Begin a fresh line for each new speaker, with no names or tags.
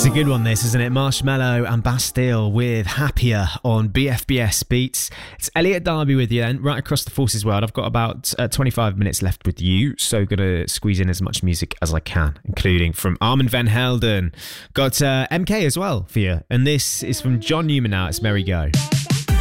It's a good one, this, isn't it? Marshmello and Bastille with Happier on BFBS Beats. It's Elliot Darby with you then, right across the Forces world. I've got about 25 minutes left with you, so going to squeeze in as much music as I can, including from Armand Van Helden. Got MK as well for you, and this is from John Newman now. It's Merry Go.